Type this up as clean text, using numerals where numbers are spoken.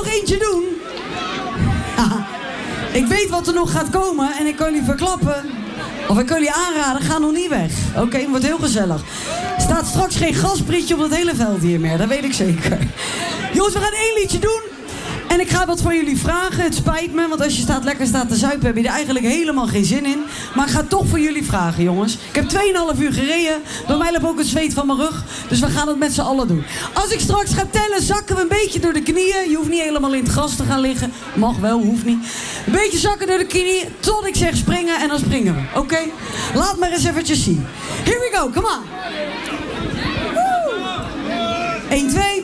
nog eentje doen. Ik weet wat er nog gaat komen en ik kan jullie verklappen. Of ik kan jullie aanraden, ga nog niet weg. Oké, het wordt heel gezellig. Er staat straks geen gasprietje op het hele veld hier meer, dat weet ik zeker. Jongens, we gaan 1 liedje doen. En ik ga wat van jullie vragen. Het spijt me, want als je lekker staat te zuipen, heb je er eigenlijk helemaal geen zin in. Maar ik ga toch voor jullie vragen, jongens. Ik heb 2,5 uur gereden. Bij mij loopt ook het zweet van mijn rug. Dus we gaan het met z'n allen doen. Als ik straks ga tellen, zakken we een beetje door de knieën. Je hoeft niet helemaal in het gras te gaan liggen. Mag wel, hoeft niet. Een beetje zakken door de knieën, tot ik zeg springen en dan springen we. Oké? Laat maar eens eventjes zien. Here we go, come on. 1, 2...